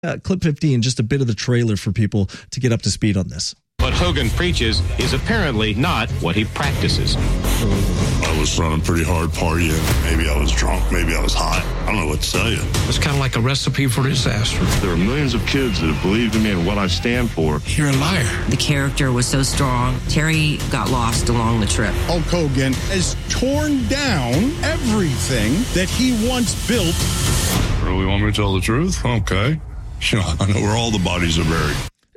Clip 15, just a bit of the trailer for people to get up to speed on this. What Hogan preaches is apparently not what he practices. I was running pretty hard partying. Maybe I was drunk. Maybe I was high. I don't know what to tell you. It's kind of like a recipe for disaster. There are millions of kids that have believed in me and what I stand for. You're a liar. The character was so strong. Terry got lost along the trip. Hulk Hogan has torn down everything that he once built. Really want me to tell the truth? Okay. I know where all the bodies are buried.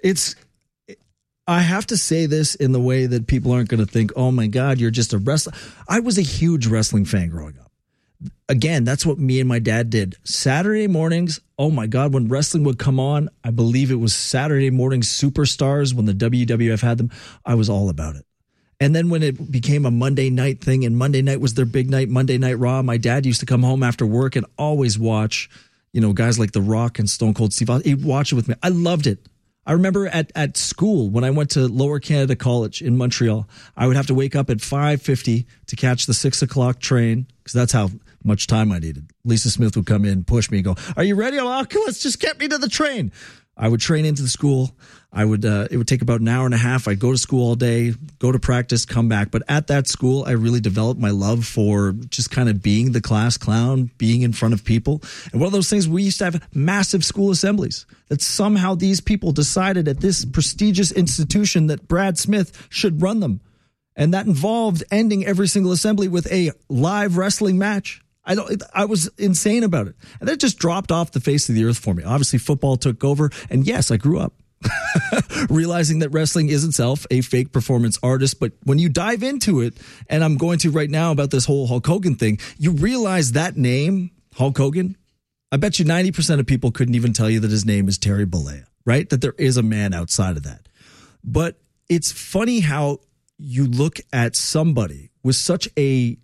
I have to say this in the way that people aren't going to think, oh my God, you're just a wrestler. I was a huge wrestling fan growing up. Again, that's what me and my dad did. Saturday mornings, oh my God, when wrestling would come on, I believe it was Saturday morning Superstars when the WWF had them. I was all about it. And then when it became a Monday night thing and Monday night was their big night, Monday Night Raw, my dad used to come home after work and always watch, guys like The Rock and Stone Cold Steve Austin. He'd watch it with me. I loved it. I remember at school when I went to Lower Canada College in Montreal, I would have to wake up at 5:50 to catch the 6 o'clock train because that's how much time I needed. Lisa Smith would come in, push me and go, "Are you ready? Let's just get me to the train." I would train into the school. It would take about an hour and a half. I'd go to school all day, go to practice, come back. But at that school, I really developed my love for just kind of being the class clown, being in front of people. And one of those things, we used to have massive school assemblies that somehow these people decided at this prestigious institution that Brad Smith should run them. And that involved ending every single assembly with a live wrestling match. I was insane about it. And that just dropped off the face of the earth for me. Obviously, football took over. And yes, I grew up realizing that wrestling is itself a fake performance artist. But when you dive into it, and I'm going to right now about this whole Hulk Hogan thing, you realize that name, Hulk Hogan, I bet you 90% of people couldn't even tell you that his name is Terry Bollea, right? That there is a man outside of that. But it's funny how you look at somebody with such a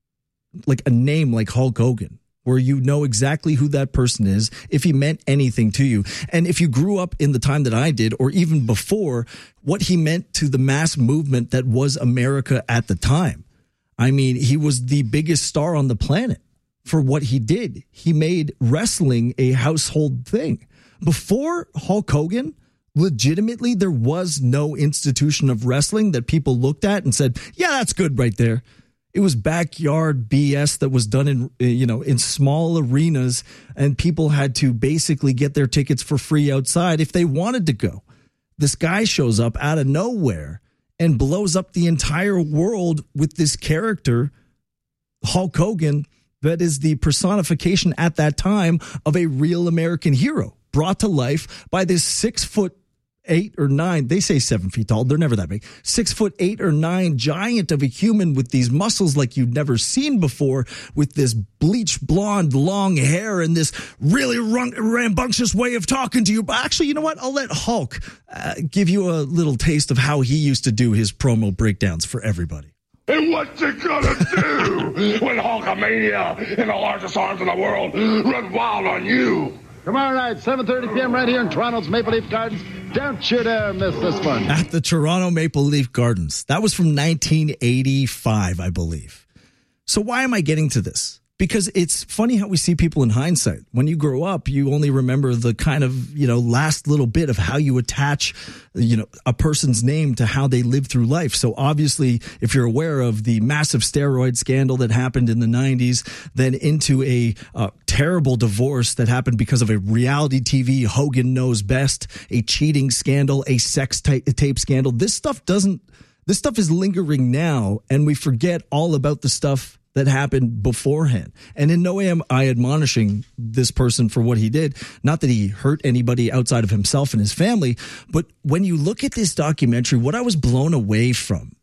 name like Hulk Hogan, where you know exactly who that person is, if he meant anything to you. And if you grew up in the time that I did, or even before, what he meant to the mass movement that was America at the time. I mean, he was the biggest star on the planet for what he did. He made wrestling a household thing. Before Hulk Hogan, legitimately, there was no institution of wrestling that people looked at and said, yeah, that's good right there. It was backyard BS that was done in small arenas, and people had to basically get their tickets for free outside if they wanted to go. This guy shows up out of nowhere and blows up the entire world with this character, Hulk Hogan, that is the personification at that time of a real American hero, brought to life by this 6'8" or 9", they say 7 feet tall, they're never that big, 6'8" or 9" giant of a human with these muscles like you'd never seen before, with this bleached blonde long hair and this really rambunctious way of talking to you. But actually, you know what? I'll let Hulk give you a little taste of how he used to do his promo breakdowns for everybody. And what's it gonna do when Hulkamania and the largest arms in the world run wild on you? Tomorrow night, 7:30 p.m. right here in Toronto's Maple Leaf Gardens. Don't you dare miss this one. At the Toronto Maple Leaf Gardens. That was from 1985, I believe. So why am I getting to this? Because it's funny how we see people in hindsight. When you grow up, you only remember the kind of, last little bit of how you attach, a person's name to how they live through life. So obviously, if you're aware of the massive steroid scandal that happened in the 90s, then into a terrible divorce that happened because of a reality TV Hogan Knows Best, a cheating scandal, a sex tape scandal. This stuff is lingering now, and we forget all about the stuff that happened beforehand. And in no way am I admonishing this person for what he did. Not that he hurt anybody outside of himself and his family, but when you look at this documentary, what I was blown away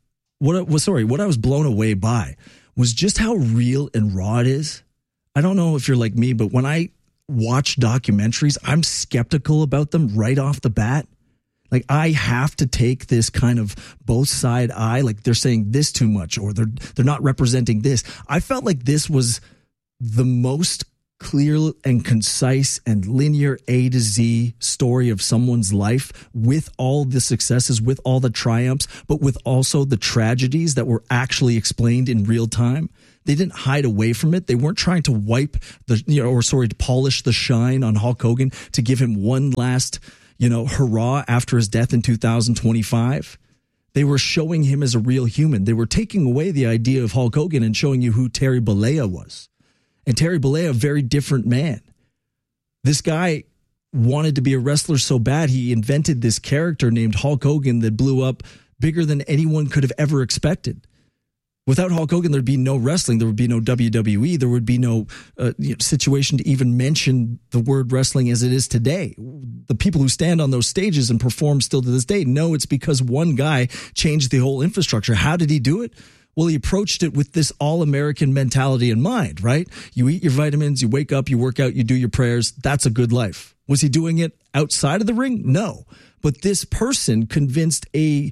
by was just how real and raw it is. I don't know if you're like me, but when I watch documentaries, I'm skeptical about them right off the bat. Like, I have to take this kind of both side eye, like they're saying this too much or they're not representing this. I felt like this was the most clear and concise and linear A to Z story of someone's life, with all the successes, with all the triumphs, but with also the tragedies that were actually explained in real time. They didn't hide away from it. They weren't trying to to polish the shine on Hulk Hogan to give him one last, hurrah after his death in 2025. They were showing him as a real human. They were taking away the idea of Hulk Hogan and showing you who Terry Bollea was. And Terry Bollea, a very different man. This guy wanted to be a wrestler so bad, he invented this character named Hulk Hogan that blew up bigger than anyone could have ever expected. Without Hulk Hogan, there'd be no wrestling. There would be no WWE. There would be no situation to even mention the word wrestling as it is today. The people who stand on those stages and perform still to this day know it's because one guy changed the whole infrastructure. How did he do it? Well, he approached it with this all-American mentality in mind, right? You eat your vitamins, you wake up, you work out, you do your prayers. That's a good life. Was he doing it outside of the ring? No. But this person convinced an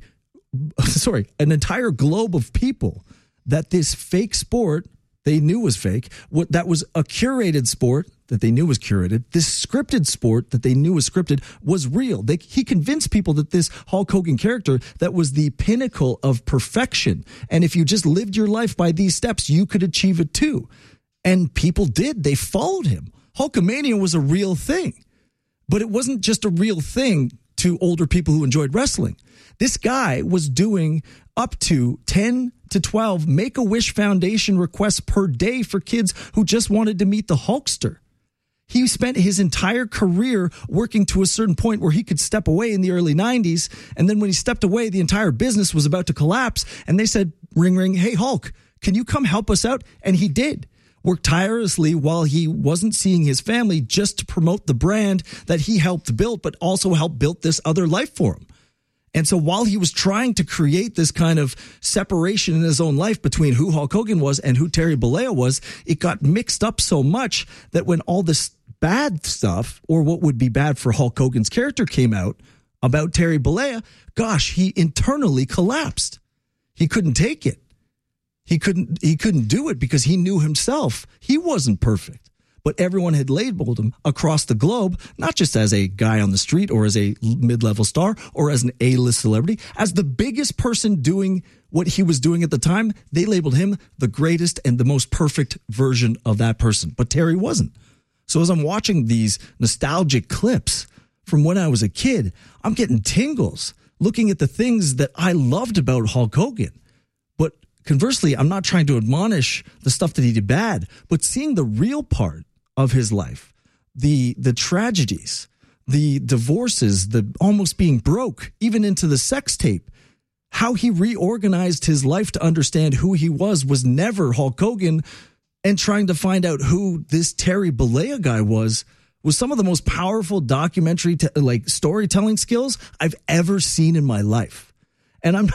entire globe of people that this fake sport they knew was fake, that was a curated sport that they knew was curated, this scripted sport that they knew was scripted was real. He convinced people that this Hulk Hogan character that was the pinnacle of perfection. And if you just lived your life by these steps, you could achieve it too. And people did. They followed him. Hulkamania was a real thing. But it wasn't just a real thing to older people who enjoyed wrestling. This guy was doing up to 10 to 12 Make-A-Wish Foundation requests per day for kids who just wanted to meet the Hulkster. He spent his entire career working to a certain point where he could step away in the early 90s. And then when he stepped away, the entire business was about to collapse. And they said, ring, ring, hey, Hulk, can you come help us out? And he did. Worked tirelessly while he wasn't seeing his family just to promote the brand that he helped build, but also helped build this other life for him. And so while he was trying to create this kind of separation in his own life between who Hulk Hogan was and who Terry Bollea was, it got mixed up so much that when all this bad stuff, or what would be bad for Hulk Hogan's character, came out about Terry Bollea, gosh, he internally collapsed. He couldn't take it. He couldn't do it because he knew himself. He wasn't perfect. But everyone had labeled him across the globe, not just as a guy on the street or as a mid-level star or as an A-list celebrity, as the biggest person doing what he was doing at the time. They labeled him the greatest and the most perfect version of that person. But Terry wasn't. So as I'm watching these nostalgic clips from when I was a kid, I'm getting tingles looking at the things that I loved about Hulk Hogan. But conversely, I'm not trying to admonish the stuff that he did bad, but seeing the real part of his life, the tragedies, the divorces, the almost being broke, even into the sex tape, how he reorganized his life to understand who he was never Hulk Hogan, and trying to find out who this Terry Bollea guy was some of the most powerful documentary storytelling skills I've ever seen in my life. And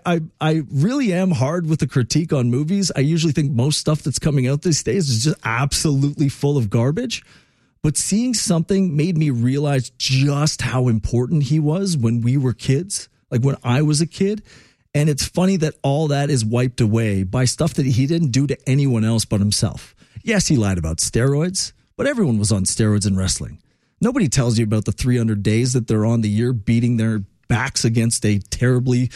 I really am hard with the critique on movies. I usually think most stuff that's coming out these days is just absolutely full of garbage. But seeing something made me realize just how important he was when we were kids, like when I was a kid. And it's funny that all that is wiped away by stuff that he didn't do to anyone else but himself. Yes, he lied about steroids, but everyone was on steroids in wrestling. Nobody tells you about the 300 days that they're on the year beating their backs against a terribly,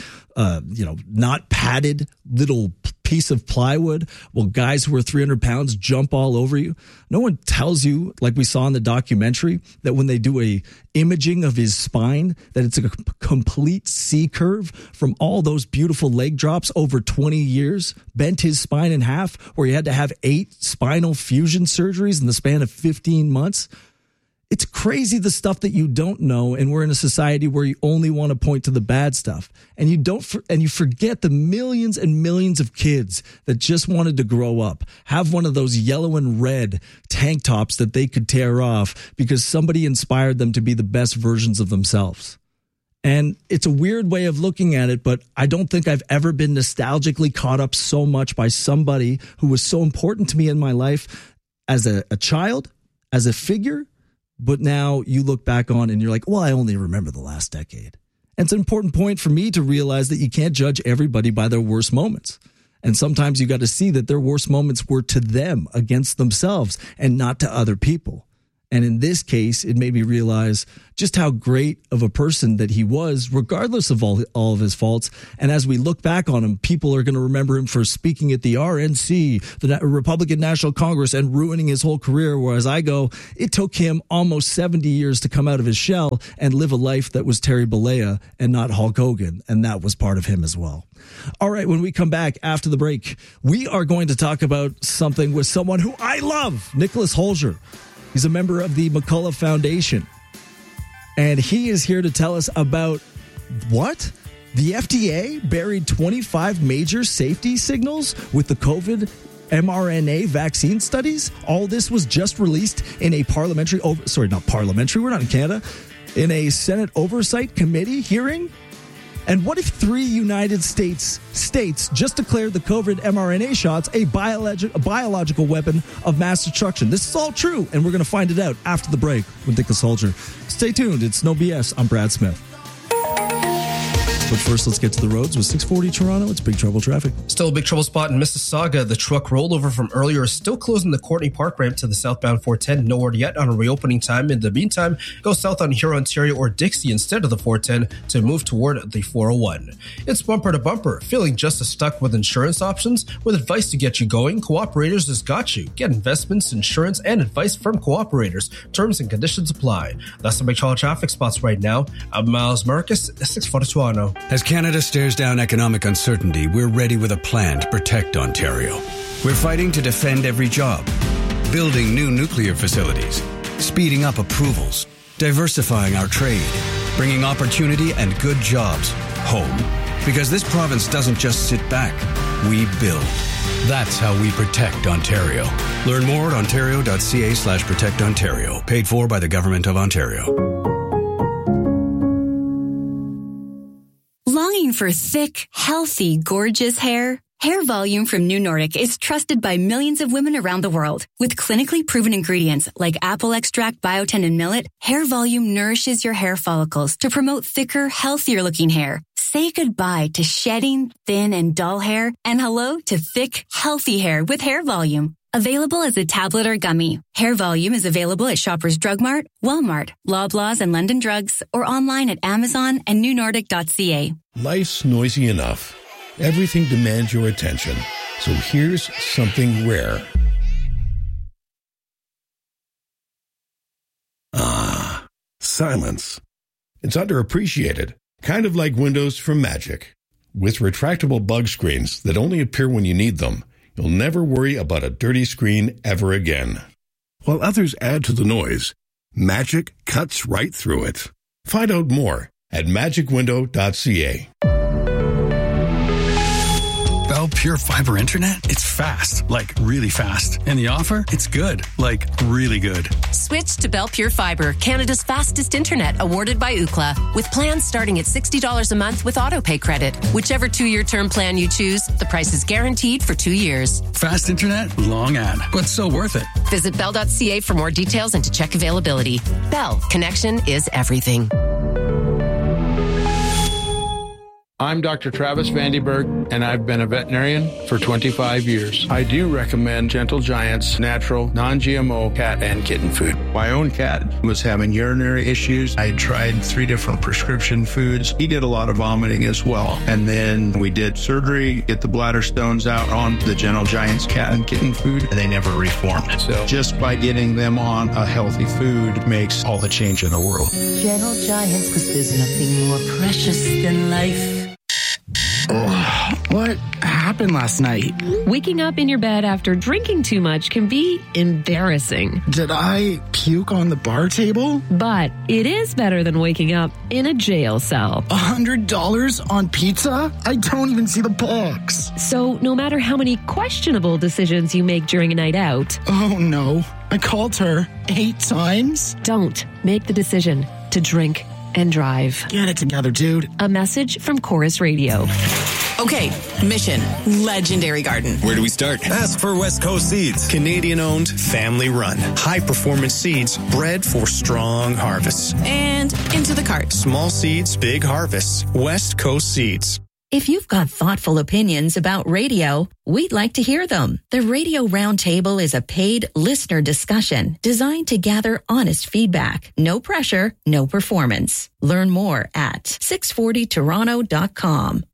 not padded little piece of plywood while guys who are 300 pounds jump all over you. No one tells you, like we saw in the documentary, that when they do a imaging of his spine, that it's a complete C curve from all those beautiful leg drops over 20 years, bent his spine in half, where he had to have 8 spinal fusion surgeries in the span of 15 months. It's crazy the stuff that you don't know, and we're in a society where you only want to point to the bad stuff, and you forget the millions and millions of kids that just wanted to grow up, have one of those yellow and red tank tops that they could tear off because somebody inspired them to be the best versions of themselves. And it's a weird way of looking at it, but I don't think I've ever been nostalgically caught up so much by somebody who was so important to me in my life as a child, as a figure. But now you look back on and you're like, well, I only remember the last decade. And it's an important point for me to realize that you can't judge everybody by their worst moments. And sometimes you got to see that their worst moments were to them, against themselves, and not to other people. And in this case, it made me realize just how great of a person that he was, regardless of all of his faults. And as we look back on him, people are going to remember him for speaking at the RNC, the Republican National Congress, and ruining his whole career. Whereas I go, it took him almost 70 years to come out of his shell and live a life that was Terry Bollea and not Hulk Hogan. And that was part of him as well. All right, when we come back after the break, we are going to talk about something with someone who I love, Nicholas Holger. He's a member of the McCullough Foundation. And he is here to tell us about what? The FDA buried 25 major safety signals with the COVID mRNA vaccine studies. All this was just released in a we're not in Canada, in a Senate Oversight Committee hearing. And what if 3 United States just declared the COVID mRNA shots a biological weapon of mass destruction? This is all true, and we're going to find it out after the break with Nicholas Holger. Stay tuned. It's No BS. I'm Brad Smith. But first, let's get to the roads with 640 Toronto. It's Big Trouble traffic. Still a big trouble spot in Mississauga. The truck rollover from earlier is still closing the Courtney Park ramp to the southbound 410. No word yet on a reopening time. In the meantime, go south on Huron, Ontario or Dixie instead of the 410 to move toward the 401. It's bumper to bumper. Feeling just as stuck with insurance options? With advice to get you going, Cooperators has got you. Get investments, insurance, and advice from Cooperators. Terms and conditions apply. That's the big trouble traffic spots right now. I'm Miles Marcus, 640 Toronto. As Canada stares down economic uncertainty, we're ready with a plan to protect Ontario. We're fighting to defend every job, building new nuclear facilities, speeding up approvals, diversifying our trade, bringing opportunity and good jobs home. Because this province doesn't just sit back, we build. That's how we protect Ontario. Learn more at ontario.ca/protectontario. Paid for by the Government of Ontario. Longing for thick, healthy, gorgeous hair? Hair Volume from New Nordic is trusted by millions of women around the world. With clinically proven ingredients like apple extract, biotin, and millet, Hair Volume nourishes your hair follicles to promote thicker, healthier-looking hair. Say goodbye to shedding, thin, and dull hair, and hello to thick, healthy hair with Hair Volume. Available as a tablet or gummy, Hair Volume is available at Shoppers Drug Mart, Walmart, Loblaws, and London Drugs, or online at Amazon and newnordic.ca. Life's noisy enough. Everything demands your attention. So here's something rare. Ah, silence. It's underappreciated, kind of like windows from Magic. With retractable bug screens that only appear when you need them, you'll never worry about a dirty screen ever again. While others add to the noise, Magic cuts right through it. Find out more at magicwindow.ca. Bell Pure Fiber Internet? It's fast, like really fast. And the offer? It's good, like really good. Switch to Bell Pure Fiber, Canada's fastest internet, awarded by Ookla, with plans starting at $60 a month with autopay credit. Whichever 2-year term plan you choose, the price is guaranteed for 2 years. Fast internet, long ad, but so worth it. Visit bell.ca for more details and to check availability. Bell, connection is everything. I'm Dr. Travis Vandenberg, and I've been a veterinarian for 25 years. I do recommend Gentle Giant's natural, non-GMO cat and kitten food. My own cat was having urinary issues. I tried 3 different prescription foods. He did a lot of vomiting as well. And then we did surgery, get the bladder stones out on the Gentle Giant's cat and kitten food, and they never reformed. So just by getting them on a healthy food makes all the change in the world. Gentle Giants, because there's nothing more precious than life. What happened last night? Waking up in your bed after drinking too much can be embarrassing. Did I puke on the bar table? But it is better than waking up in a jail cell. $100 on pizza? I don't even see the box. So no matter how many questionable decisions you make during a night out. Oh no, I called her 8 times. Don't make the decision to drink and drive. Get it together, dude. A message from Chorus Radio. Okay, mission. Legendary Garden. Where do we start? Ask for West Coast Seeds. Canadian-owned, family-run. High-performance seeds bred for strong harvests. And into the cart. Small seeds, big harvests. West Coast Seeds. If you've got thoughtful opinions about radio, we'd like to hear them. The Radio Roundtable is a paid listener discussion designed to gather honest feedback. No pressure, no performance. Learn more at 640toronto.com.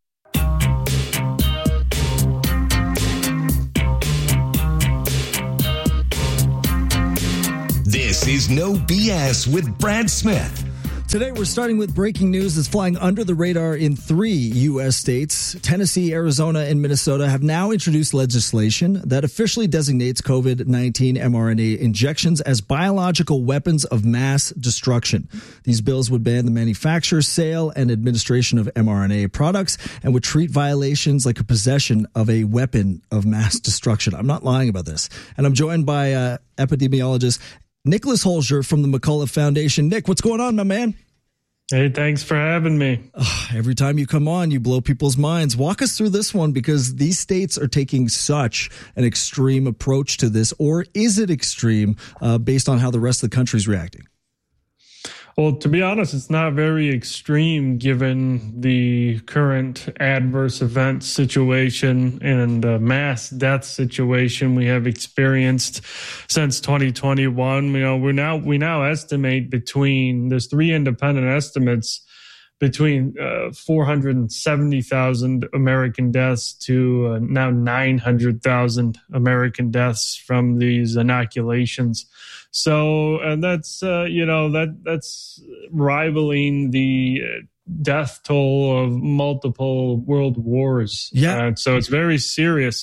This is No BS with Brad Smith. Today, we're starting with breaking news that's flying under the radar in 3 U.S. states. Tennessee, Arizona, and Minnesota have now introduced legislation that officially designates COVID-19 mRNA injections as biological weapons of mass destruction. These bills would ban the manufacture, sale, and administration of mRNA products and would treat violations like a possession of a weapon of mass destruction. I'm not lying about this. And I'm joined by epidemiologist Nicholas Holzer from the McCullough Foundation. Nick, what's going on, my man? Hey, thanks for having me. Every time you come on, you blow people's minds. Walk us through this one, because these states are taking such an extreme approach to this. Or is it extreme based on how the rest of the country is reacting? Well, to be honest, it's not very extreme given the current adverse event situation and mass death situation we have experienced since 2021. You know, we now estimate there's 3 independent estimates between 470,000 American deaths to now 900,000 American deaths from these inoculations. So, and that's, that's rivaling the death toll of multiple world wars. Yeah. So it's very serious.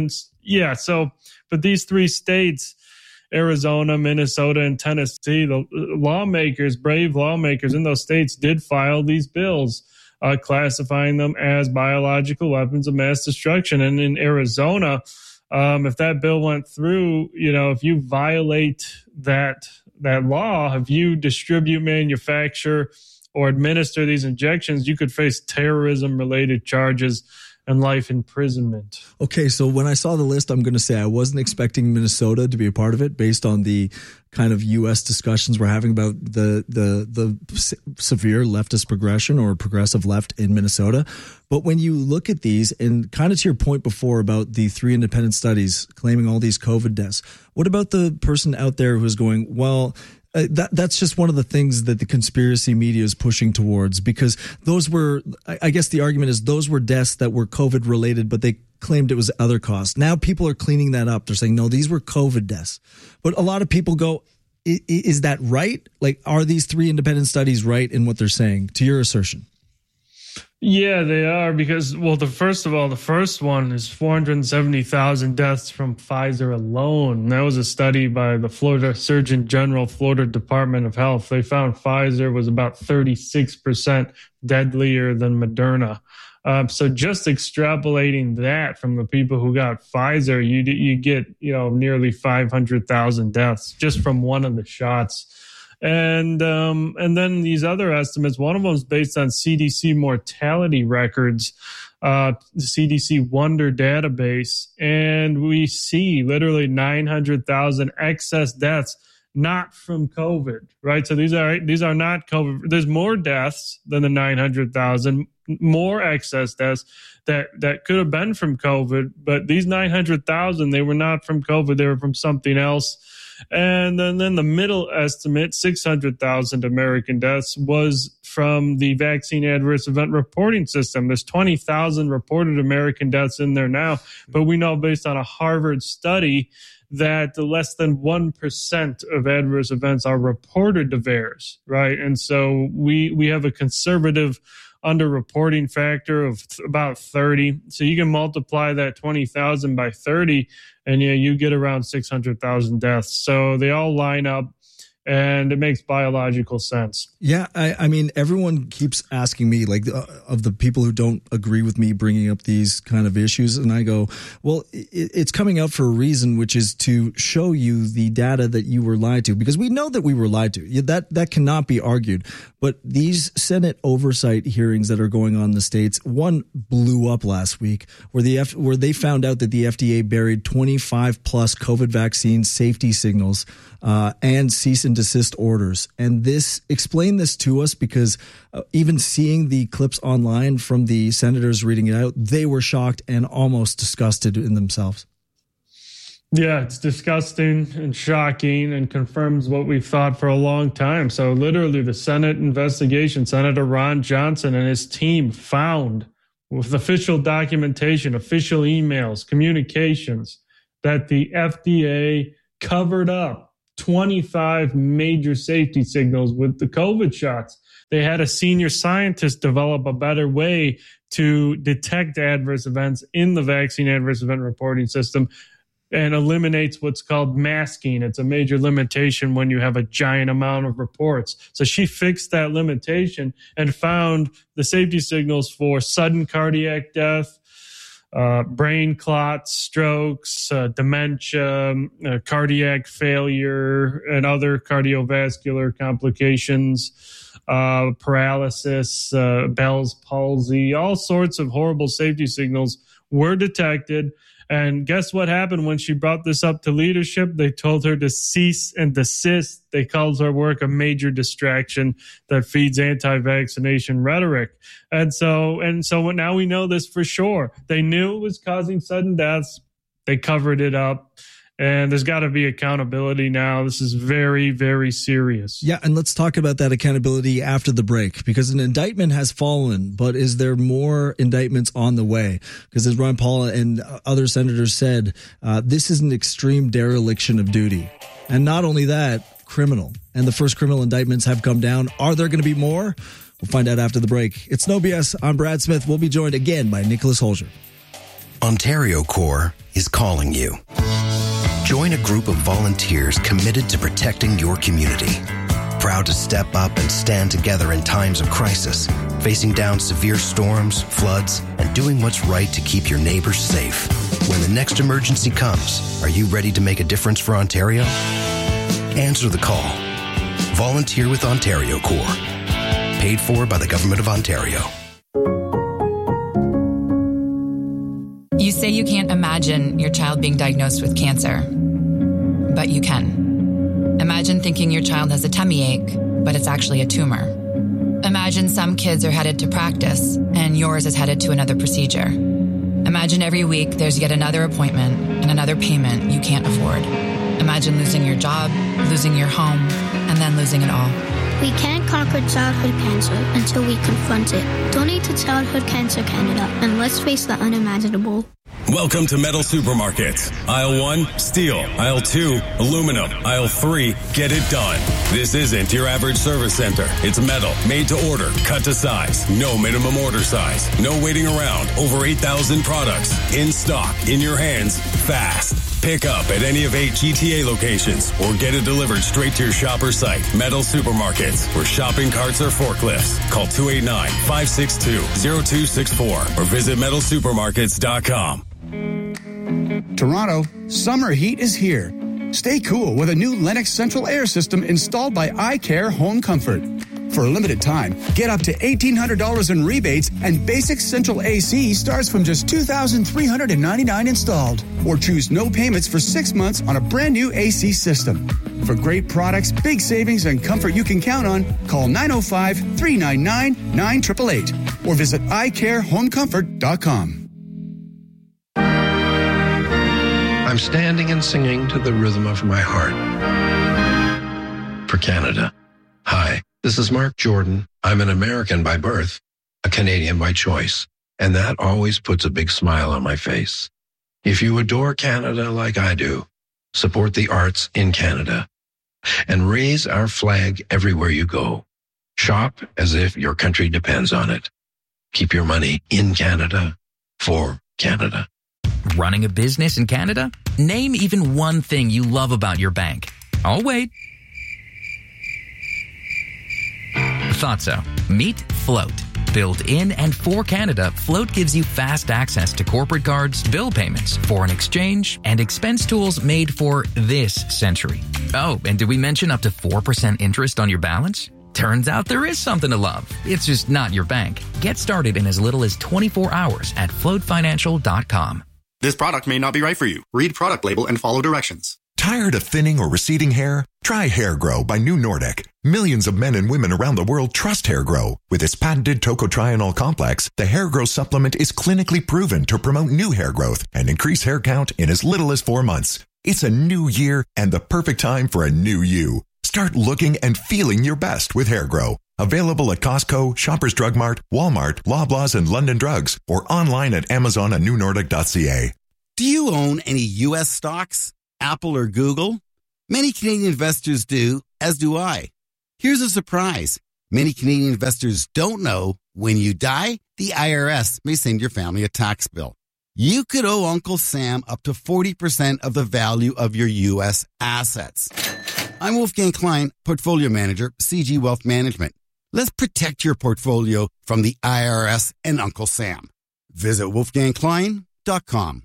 But these 3 states, Arizona, Minnesota, and Tennessee, the lawmakers, brave lawmakers in those states did file these bills, classifying them as biological weapons of mass destruction. And in Arizona, if that bill went through, if you violate that law, if you distribute, manufacture, or administer these injections, you could face terrorism-related charges and life imprisonment. Okay, so when I saw the list, I'm going to say I wasn't expecting Minnesota to be a part of it based on the kind of U.S. discussions we're having about the severe leftist progression or progressive left in Minnesota. But when you look at these, and kind of to your point before about the 3 independent studies claiming all these COVID deaths, what about the person out there who's going, well, that's just one of the things that the conspiracy media is pushing towards, because those were, I guess the argument is those were deaths that were COVID related, but they claimed it was other causes. Now people are cleaning that up. They're saying, no, these were COVID deaths. But a lot of people go, is that right? Like, are these 3 independent studies right in what they're saying, to your assertion? Yeah, they are, because, well, the first one is 470,000 deaths from Pfizer alone. That was a study by the Florida Surgeon General, Florida Department of Health. They found Pfizer was about 36% deadlier than Moderna. So just extrapolating that from the people who got Pfizer, you get, nearly 500,000 deaths just from one of the shots. And then these other estimates, one of them is based on CDC mortality records, the CDC Wonder database, and we see literally 900,000 excess deaths, not from COVID, right? So these are not COVID. There's more deaths than the 900,000, more excess deaths that could have been from COVID, but these 900,000, they were not from COVID. They were from something else. And then the middle estimate, 600,000 American deaths, was from the vaccine adverse event reporting system. There's 20,000 reported American deaths in there now, but we know based on a Harvard study that less than 1% of adverse events are reported to VAERS, right? And so we have a conservative underreporting factor of about 30. So you can multiply that 20,000 by 30, and you get around 600,000 deaths. So they all line up, and it makes biological sense. Yeah, I mean, everyone keeps asking me, like, of the people who don't agree with me bringing up these kind of issues, and I go, well, it's coming out for a reason, which is to show you the data that you were lied to, because we know that we were lied to. That cannot be argued. But these Senate oversight hearings that are going on in the states, one blew up last week, where they found out that the FDA buried 25 plus COVID vaccine safety signals and cease and and desist orders. And explain this to us, because even seeing the clips online from the senators reading it out, they were shocked and almost disgusted in themselves. Yeah, it's disgusting and shocking and confirms what we've thought for a long time. So literally the Senate investigation, Senator Ron Johnson and his team found with official documentation, official emails, communications, that the FDA covered up 25 major safety signals with the COVID shots. They had a senior scientist develop a better way to detect adverse events in the vaccine adverse event reporting system, and eliminates what's called masking. It's a major limitation when you have a giant amount of reports. So she fixed that limitation and found the safety signals for sudden cardiac death, brain clots, strokes, dementia, cardiac failure, and other cardiovascular complications, paralysis, Bell's palsy, all sorts of horrible safety signals were detected. And guess what happened when she brought this up to leadership? They told her to cease and desist. They called her work a major distraction that feeds anti-vaccination rhetoric. And so now we know this for sure. They knew it was causing sudden deaths. They covered it up. And there's got to be accountability now. This is very, very serious. Yeah, and let's talk about that accountability after the break, because an indictment has fallen, but is there more indictments on the way? Because as Ron Paul and other senators said, this is an extreme dereliction of duty. And not only that, criminal. And the first criminal indictments have come down. Are there going to be more? We'll find out after the break. It's No BS. I'm Brad Smith. We'll be joined again by Nicholas Holger. Ontario Corps is calling you. Join a group of volunteers committed to protecting your community. Proud to step up and stand together in times of crisis, facing down severe storms, floods, and doing what's right to keep your neighbors safe. When the next emergency comes, are you ready to make a difference for Ontario? Answer the call. Volunteer with Ontario Corps. Paid for by the Government of Ontario. You say you can't imagine your child being diagnosed with cancer, but you can. Imagine thinking your child has a tummy ache, but it's actually a tumor. Imagine some kids are headed to practice and yours is headed to another procedure. Imagine every week there's yet another appointment and another payment you can't afford. Imagine losing your job, losing your home, and then losing it all. We can't conquer childhood cancer until we confront it. Donate to Childhood Cancer Canada, and let's face the unimaginable. Welcome to Metal Supermarkets. Aisle 1, steel. Aisle 2, aluminum. Aisle 3, get it done. This isn't your average service center. It's metal, made to order, cut to size. No minimum order size. No waiting around. Over 8,000 products. In stock, in your hands, fast. Pick up at any of 8 GTA locations or get it delivered straight to your shopper site. Metal Supermarkets, where shopping carts are forklifts. Call 289-562-0264 or visit metalsupermarkets.com. Toronto, summer heat is here. Stay cool with a new Lennox Central Air System installed by iCare Home Comfort. For a limited time, get up to $1,800 in rebates, and basic central AC starts from just $2,399 installed. Or choose no payments for 6 months on a brand new AC system. For great products, big savings, and comfort you can count on, call 905-399-9888 or visit iCareHomeComfort.com. I'm standing and singing to the rhythm of my heart. For Canada. Hi, this is Mark Jordan. I'm an American by birth, a Canadian by choice, and that always puts a big smile on my face. If you adore Canada like I do, support the arts in Canada and raise our flag everywhere you go. Shop as if your country depends on it. Keep your money in Canada for Canada. Running a business in Canada? Name even one thing you love about your bank. I'll wait. Thought so. Meet Float. Built in and for Canada, Float gives you fast access to corporate cards, bill payments, foreign exchange, and expense tools made for this century. Oh, and did we mention up to 4% interest on your balance? Turns out there is something to love. It's just not your bank. Get started in as little as 24 hours at floatfinancial.com. This product may not be right for you. Read product label and follow directions. Tired of thinning or receding hair? Try Hair Grow by New Nordic. Millions of men and women around the world trust Hair Grow. With its patented tocotrienol complex, the Hair Grow supplement is clinically proven to promote new hair growth and increase hair count in as little as 4 months. It's a new year and the perfect time for a new you. Start looking and feeling your best with Hair Grow. Available at Costco, Shoppers Drug Mart, Walmart, Loblaws, and London Drugs, or online at Amazon and newnordic.ca. Do you own any U.S. stocks? Apple or Google? Many Canadian investors do, as do I. Here's a surprise. Many Canadian investors don't know when you die, the IRS may send your family a tax bill. You could owe Uncle Sam up to 40% of the value of your U.S. assets. I'm Wolfgang Klein, Portfolio Manager, CG Wealth Management. Let's protect your portfolio from the IRS and Uncle Sam. Visit wolfgangklein.com.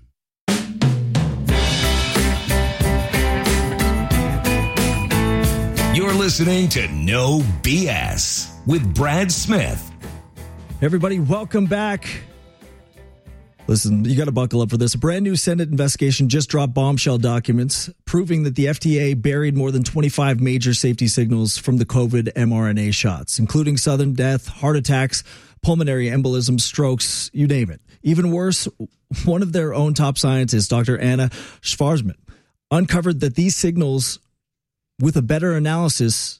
You're listening to No BS with Brad Smith. Hey everybody, welcome back. Listen, you got to buckle up for this. A brand new Senate investigation just dropped bombshell documents proving that the FDA buried more than 25 major safety signals from the COVID mRNA shots, including sudden death, heart attacks, pulmonary embolism, strokes, you name it. Even worse, one of their own top scientists, Dr. Anna Schwarzman, uncovered that these signals, with a better analysis,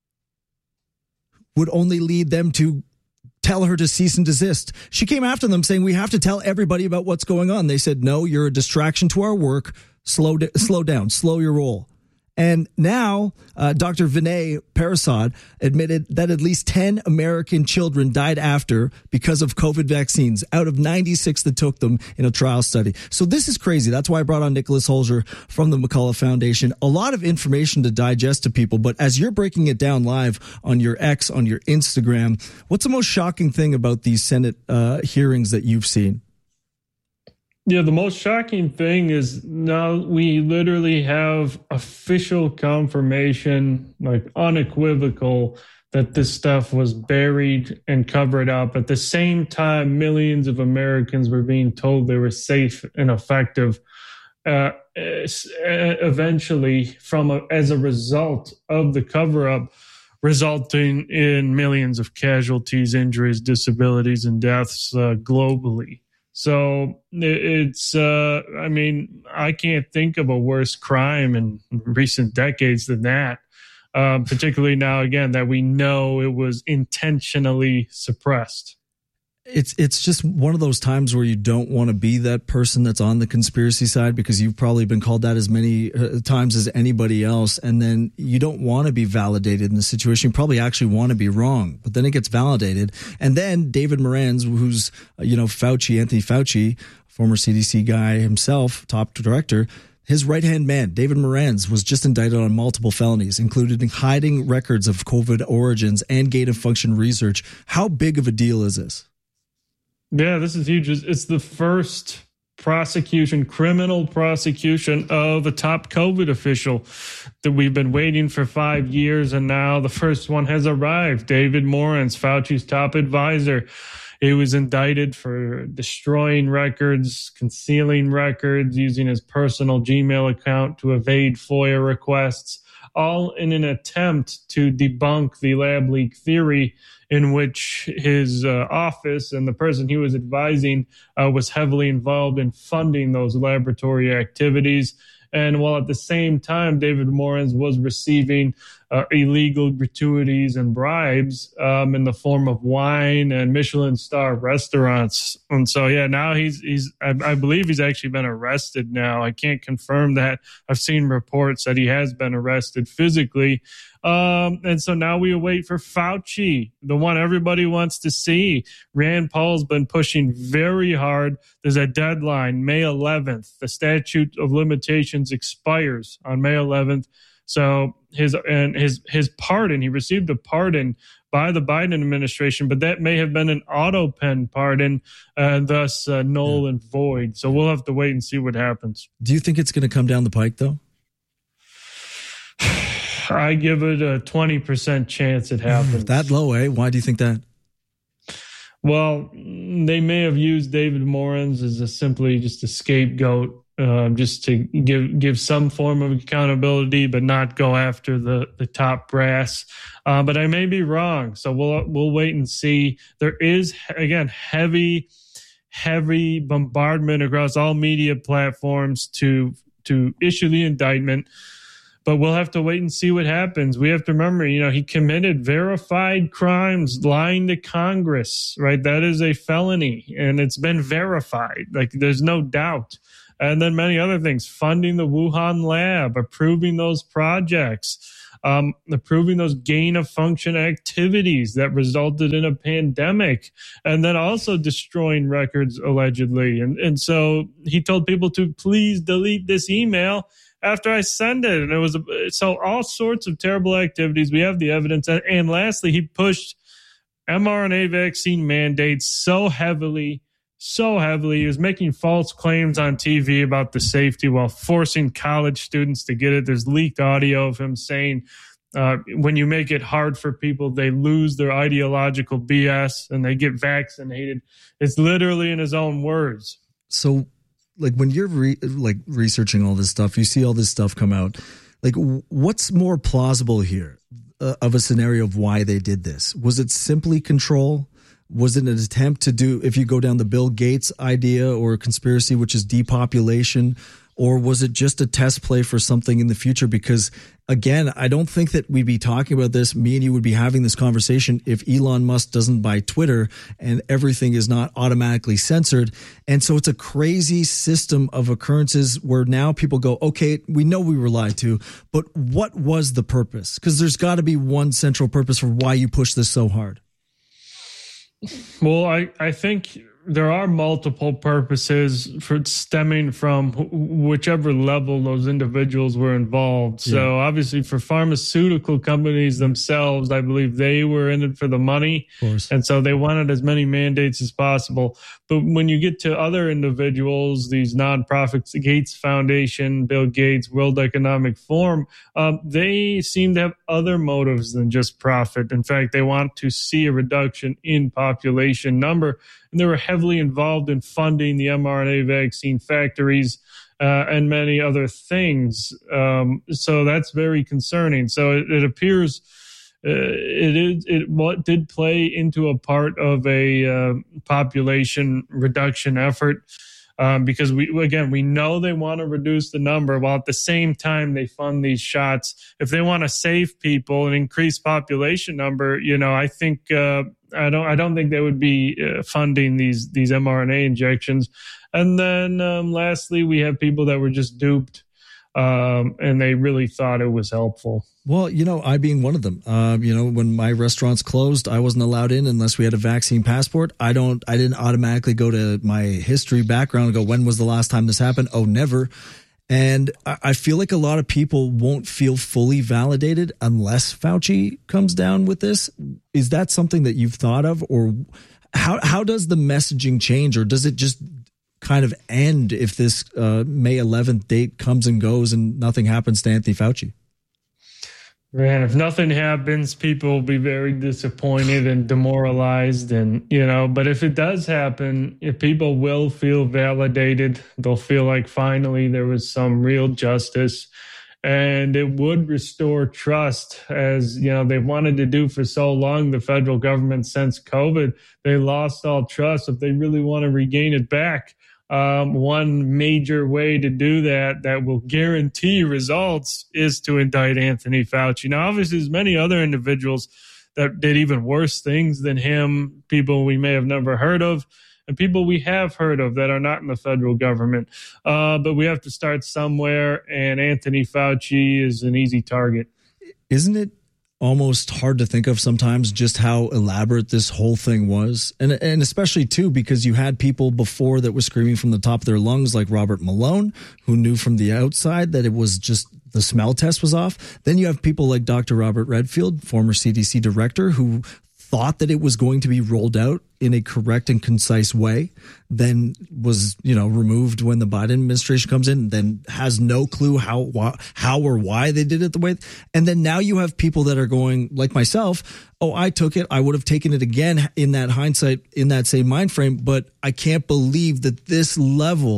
would only lead them to tell her to cease and desist. She came after them saying, we have to tell everybody about what's going on. They said, no, you're a distraction to our work. Slow down, slow your roll. And now Dr. Vinay Parasad admitted that at least 10 American children died after because of COVID vaccines out of 96 that took them in a trial study. So this is crazy. That's why I brought on Nicholas Holzer from the McCullough Foundation. A lot of information to digest to people, but as you're breaking it down live on your X, on your Instagram, what's the most shocking thing about these Senate hearings that you've seen? Yeah, the most shocking thing is now we literally have official confirmation, like unequivocal, that this stuff was buried and covered up. At the same time, millions of Americans were being told they were safe and effective. Eventually, as a result of the cover-up, resulting in millions of casualties, injuries, disabilities, and deaths globally. So it's, I can't think of a worse crime in recent decades than that, particularly now, again, that we know it was intentionally suppressed. It's just one of those times where you don't want to be that person that's on the conspiracy side, because you've probably been called that as many times as anybody else. And then you don't want to be validated in the situation. You probably actually want to be wrong, but then it gets validated. And then David Morans, who's, Anthony Fauci, former CDC guy himself, top director, his right-hand man, David Morans, was just indicted on multiple felonies, including hiding records of COVID origins and gain-of-function research. How big of a deal is this? Yeah, this is huge. It's the first criminal prosecution of a top COVID official that we've been waiting for 5 years, and now the first one has arrived. David Morans, Fauci's top advisor. He was indicted for destroying records, concealing records, using his personal Gmail account to evade FOIA requests, all in an attempt to debunk the lab leak theory in which his office and the person he was advising was heavily involved in funding those laboratory activities. And while at the same time, David Morans was receiving illegal gratuities and bribes in the form of wine and Michelin star restaurants. And so, yeah, now I believe he's actually been arrested now. I can't confirm that. I've seen reports that he has been arrested physically. And so now we await for Fauci, the one everybody wants to see. Rand Paul's been pushing very hard. There's a deadline, May 11th. The statute of limitations expires on May 11th. So his pardon, he received a pardon by the Biden administration, but that may have been an auto pen pardon, thus null and void. So we'll have to wait and see what happens. Do you think it's going to come down the pike, though? I give it a 20% chance it happens. That low, eh? Why do you think that? Well, they may have used David Morans as simply just a scapegoat just to give some form of accountability, but not go after the top brass. But I may be wrong, so we'll wait and see. There is, again, heavy bombardment across all media platforms to issue the indictment. But we'll have to wait and see what happens. We have to remember, he committed verified crimes, lying to Congress, right? That is a felony, and it's been verified. Like, there's no doubt. And then many other things, funding the Wuhan lab, approving those projects, approving those gain-of-function activities that resulted in a pandemic, and then also destroying records, allegedly. And so he told people to please delete this email after I send it. And it was so all sorts of terrible activities. We have the evidence. And lastly, he pushed mRNA vaccine mandates so heavily. He was making false claims on TV about the safety while forcing college students to get it. There's leaked audio of him saying, when you make it hard for people, they lose their ideological BS and they get vaccinated. It's literally in his own words. So, like, when you're researching all this stuff, you see all this stuff come out. Like, what's more plausible here of a scenario of why they did this? Was it simply control? Was it an attempt to do, if you go down the Bill Gates idea or conspiracy, which is depopulation, or was it just a test play for something in the future? Because, again, I don't think that we'd be talking about this. Me and you would be having this conversation if Elon Musk doesn't buy Twitter and everything is not automatically censored. And so it's a crazy system of occurrences where now people go, okay, we know we were lied to, but what was the purpose? Because there's got to be one central purpose for why you push this so hard. Well, I think there are multiple purposes for stemming from whichever level those individuals were involved. Yeah. So obviously for pharmaceutical companies themselves, I believe they were in it for the money. Of course. And so they wanted as many mandates as possible. But when you get to other individuals, these nonprofits, the Gates Foundation, Bill Gates, World Economic Forum, they seem to have other motives than just profit. In fact, they want to see a reduction in population number. And they were heavily involved in funding the mRNA vaccine factories and many other things. So that's very concerning. So it appears it did play into a part of a population reduction effort. Because we know they want to reduce the number while at the same time they fund these shots. If they want to save people and increase population number, I think I don't think they would be funding these mRNA injections. And then lastly, we have people that were just duped and they really thought it was helpful. Well, I being one of them, when my restaurants closed, I wasn't allowed in unless we had a vaccine passport. I didn't automatically go to my history background and go, when was the last time this happened? Oh, never. And I feel like a lot of people won't feel fully validated unless Fauci comes down with this. Is that something that you've thought of, or how does the messaging change, or does it just kind of end if this May 11th date comes and goes and nothing happens to Anthony Fauci? Man, if nothing happens, people will be very disappointed and demoralized. And, but if it does happen, if people will feel validated, they'll feel like finally there was some real justice, and it would restore trust, as, they've wanted to do for so long, the federal government since COVID. They lost all trust. If they really want to regain it back, one major way to do that will guarantee results is to indict Anthony Fauci. Now, obviously, there's many other individuals that did even worse things than him, people we may have never heard of, and people we have heard of that are not in the federal government. But we have to start somewhere, and Anthony Fauci is an easy target. Isn't it almost hard to think of sometimes just how elaborate this whole thing was? And especially, too, because you had people before that were screaming from the top of their lungs, like Robert Malone, who knew from the outside that it was just the smell test was off. Then you have people like Dr. Robert Redfield, former CDC director, who thought that it was going to be rolled out in a correct and concise way, then was, removed when the Biden administration comes in, then has no clue how or why they did it the way. And then now you have people that are going, like myself, oh, I took it, I would have taken it again in that hindsight, in that same mind frame, but I can't believe that this level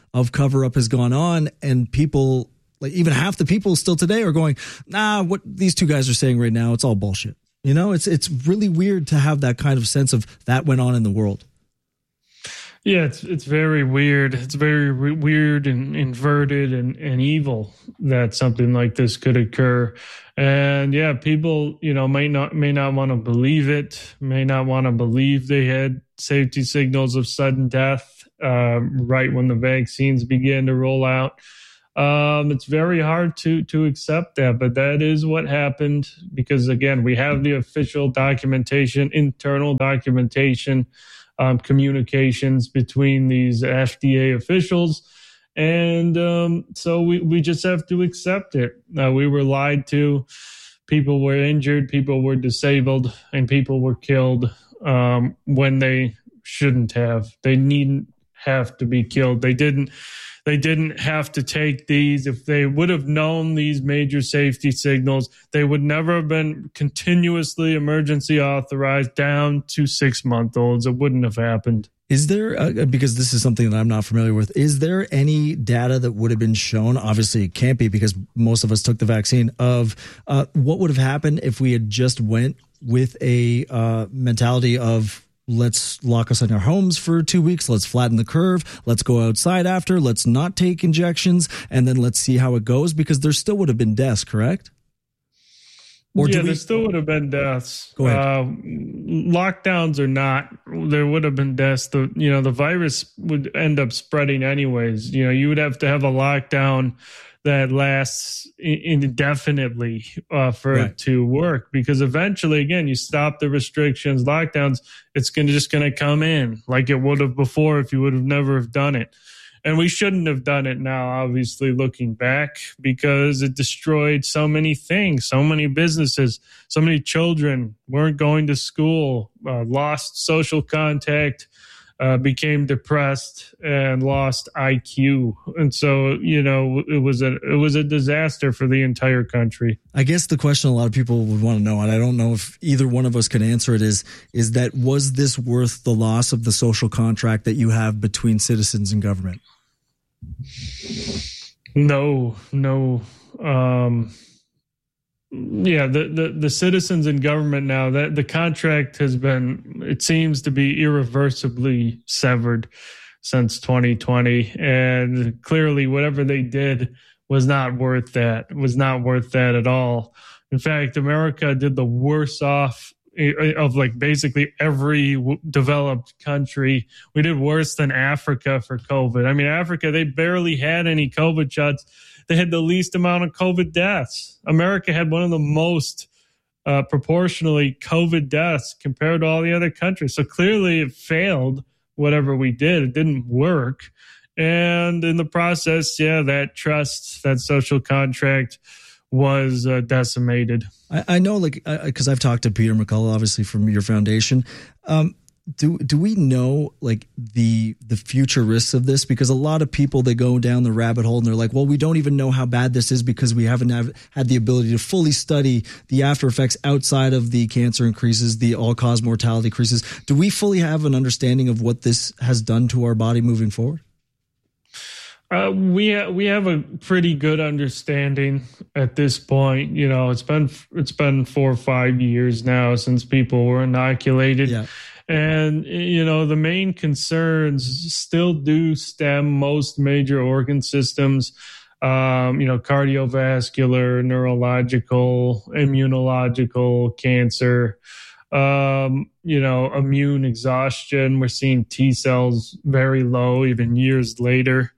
of cover up has gone on, and people, like even half the people still today are going, nah, what these two guys are saying right now, it's all bullshit. You know, it's really weird to have that kind of sense of that went on in the world. Yeah, it's very weird. It's very weird and inverted and evil that something like this could occur. And yeah, people, may not want to believe it, may not want to believe they had safety signals of sudden death right when the vaccines began to roll out. It's very hard to accept that, but that is what happened because, again, we have the official documentation, internal documentation, communications between these FDA officials. And so we just have to accept it. We were lied to. People were injured, people were disabled, and people were killed when they shouldn't have. They needn't have to be killed. They didn't have to take these. If they would have known these major safety signals, they would never have been continuously emergency authorized down to 6-month-olds. It wouldn't have happened. Is there, because this is something that I'm not familiar with, is there any data that would have been shown? Obviously, it can't be because most of us took the vaccine, of what would have happened if we had just went with a mentality of, let's lock us in our homes for 2 weeks. Let's flatten the curve. Let's go outside after. Let's not take injections. And then let's see how it goes, because there still would have been deaths, correct? Or there still would have been deaths. Go ahead. Lockdowns or not, there would have been deaths. The virus would end up spreading anyways. You would have to have a lockdown that lasts indefinitely for it to work, because eventually, again, you stop the restrictions, lockdowns, it's just going to come in like it would have before if you would have never have done it. And we shouldn't have done it now, obviously, looking back, because it destroyed so many things, so many businesses, so many children weren't going to school, lost social contact, became depressed, and lost IQ. And so, it was a disaster for the entire country. I guess the question a lot of people would want to know, and I don't know if either one of us can answer it, is that, was this worth the loss of the social contract that you have between citizens and government? No. The citizens and government now, that the contract has been, it seems to be irreversibly severed since 2020. And clearly whatever they did was not worth that, at all. In fact, America did the worst off of basically every developed country. We did worse than Africa for COVID. I mean, Africa, they barely had any COVID shots. They had the least amount of COVID deaths. America had one of the most proportionally COVID deaths compared to all the other countries. So clearly it failed, whatever we did. It didn't work. And in the process, that trust, that social contract was decimated. I know, because I've talked to Peter McCullough, obviously, from your foundation. Do we know the future risks of this? Because a lot of people, they go down the rabbit hole and they're like, well, we don't even know how bad this is because we haven't had the ability to fully study the after effects outside of the cancer increases, the all-cause mortality increases. Do we fully have an understanding of what this has done to our body moving forward? We have a pretty good understanding at this point. It's been 4 or 5 years now since people were inoculated. Yeah. And, the main concerns still do stem most major organ systems, cardiovascular, neurological, immunological, cancer, immune exhaustion. We're seeing T cells very low, even years later.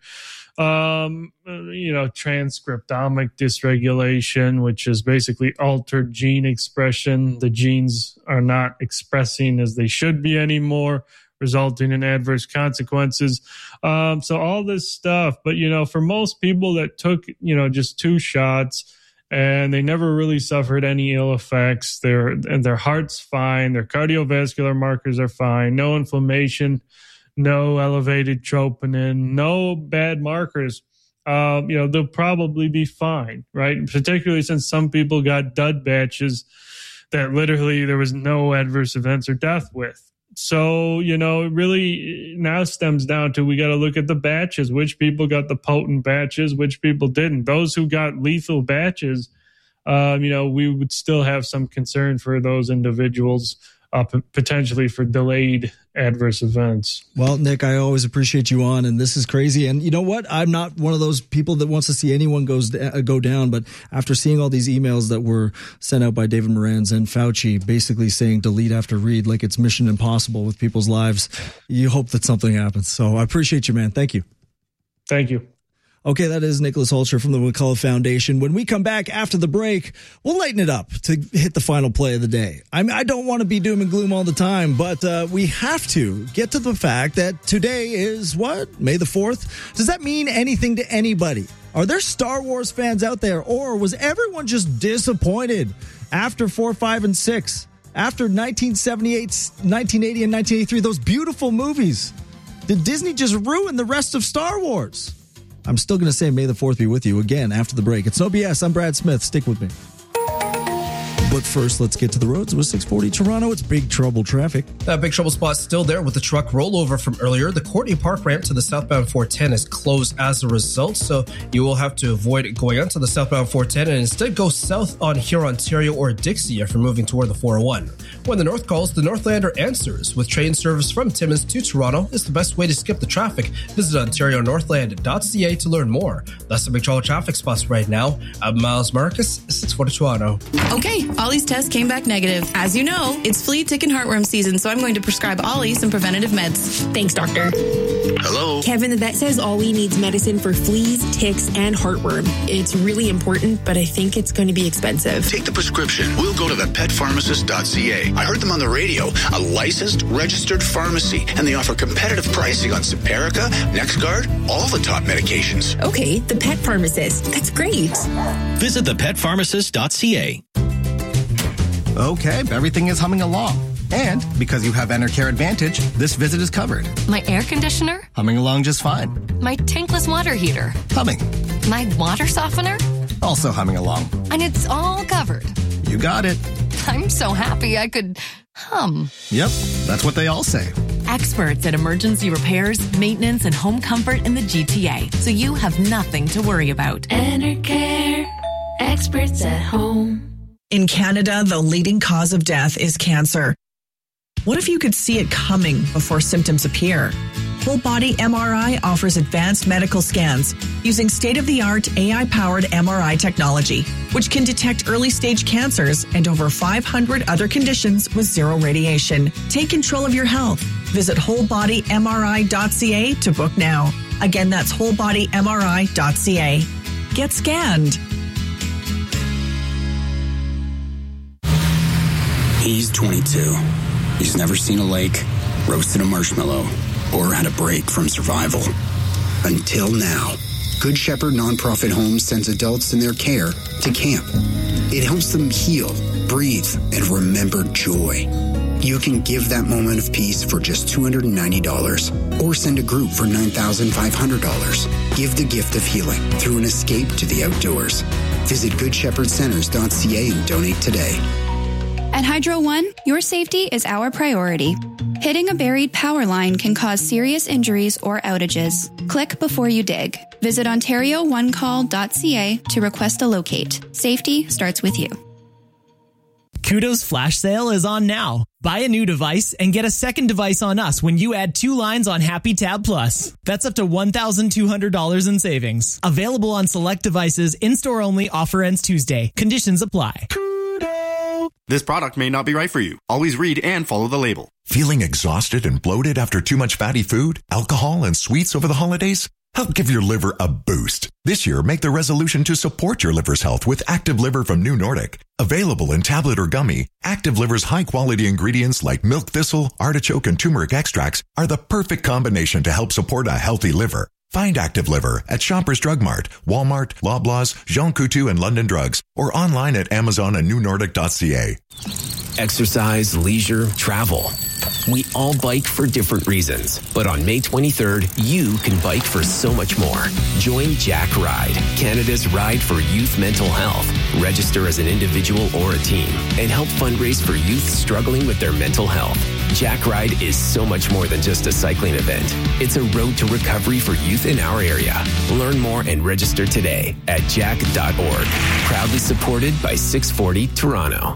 Transcriptomic dysregulation, which is basically altered gene expression. The genes are not expressing as they should be anymore, resulting in adverse consequences. So all this stuff, but, for most people that took, just 2 shots and they never really suffered any ill effects, their heart's fine, their cardiovascular markers are fine, no inflammation, no elevated troponin, no bad markers, they'll probably be fine, right? Particularly since some people got dud batches that literally there was no adverse events or death with. So, it really now stems down to we got to look at the batches, which people got the potent batches, which people didn't. Those who got lethal batches, we would still have some concern for those individuals, potentially for delayed adverse events. Well, Nick, I always appreciate you on, and this is crazy. And you know what? I'm not one of those people that wants to see anyone go down, but after seeing all these emails that were sent out by David Morans and Fauci, basically saying delete after read, like it's mission impossible with people's lives, you hope that something happens. So I appreciate you, man. Thank you. Thank you. Okay, that is Nicholas Holscher from the McCullough Foundation. When we come back after the break, we'll lighten it up to hit the final play of the day. I don't want to be doom and gloom all the time, but we have to get to the fact that today is what? May the 4th? Does that mean anything to anybody? Are there Star Wars fans out there, or was everyone just disappointed after 4, 5, and 6? After 1978, 1980, and 1983, those beautiful movies? Did Disney just ruin the rest of Star Wars? I'm still going to say May the 4th be with you again after the break. It's No BS. I'm Brad Smith. Stick with me. But first, let's get to the roads. It was 640 Toronto. It's big trouble traffic. That big trouble spot's still there with the truck rollover from earlier. The Courtney Park ramp to the southbound 410 is closed as a result, so you will have to avoid going onto the southbound 410 and instead go south on Hurontario or Dixie if you're moving toward the 401. When the north calls, the Northlander answers. With train service from Timmins to Toronto, it's the best way to skip the traffic. Visit OntarioNorthland.ca to learn more. That's the big trouble traffic spots right now. I'm Miles Marcus, 640 Toronto. Okay, Ollie's test came back negative. As you know, it's flea, tick, and heartworm season, so I'm going to prescribe Ollie some preventative meds. Thanks, doctor. Hello? Kevin, the vet says Ollie needs medicine for fleas, ticks, and heartworm. It's really important, but I think it's going to be expensive. Take the prescription. We'll go to thepetpharmacist.ca. I heard them on the radio. A licensed, registered pharmacy, and they offer competitive pricing on Simparica, NexGard, all the top medications. Okay, the Pet Pharmacist. That's great. Visit thepetpharmacist.ca. Okay, everything is humming along. And because you have Enercare Advantage, this visit is covered. My air conditioner? Humming along just fine. My tankless water heater? Humming. My water softener? Also humming along. And it's all covered. You got it. I'm so happy I could hum. Yep, that's what they all say. Experts at emergency repairs, maintenance, and home comfort in the GTA, so you have nothing to worry about. Enercare, experts at home. In Canada, the leading cause of death is cancer. What if you could see it coming before symptoms appear? Whole Body MRI offers advanced medical scans using state-of-the-art AI-powered MRI technology, which can detect early-stage cancers and over 500 other conditions with zero radiation. Take control of your health. Visit wholebodymri.ca to book now. Again, that's wholebodymri.ca. Get scanned. He's 22. He's never seen a lake, roasted a marshmallow, or had a break from survival. Until now. Good Shepherd Nonprofit Homes sends adults in their care to camp. It helps them heal, breathe, and remember joy. You can give that moment of peace for just $290 or send a group for $9,500. Give the gift of healing through an escape to the outdoors. Visit GoodShepherdCenters.ca and donate today. At Hydro One, your safety is our priority. Hitting a buried power line can cause serious injuries or outages. Click before you dig. Visit OntarioOneCall.ca to request a locate. Safety starts with you. Kudo's flash sale is on now. Buy a new device and get a second device on us when you add 2 lines on Happy Tab Plus. That's up to $1,200 in savings. Available on select devices, in-store only, offer ends Tuesday. Conditions apply. This product may not be right for you. Always read and follow the label. Feeling exhausted and bloated after too much fatty food, alcohol, and sweets over the holidays? Help give your liver a boost. This year, make the resolution to support your liver's health with Active Liver from New Nordic. Available in tablet or gummy, Active Liver's high-quality ingredients like milk thistle, artichoke, and turmeric extracts are the perfect combination to help support a healthy liver. Find Active Liver at Shoppers Drug Mart, Walmart, Loblaws, Jean Coutu, and London Drugs, or online at Amazon and newnordic.ca. Exercise, leisure, travel. We all bike for different reasons, but on May 23rd, you can bike for so much more. Join Jack Ride, Canada's ride for youth mental health. Register as an individual or a team and help fundraise for youth struggling with their mental health. Jack Ride is so much more than just a cycling event. It's a road to recovery for youth in our area. Learn more and register today at jack.org. Proudly supported by 640 Toronto.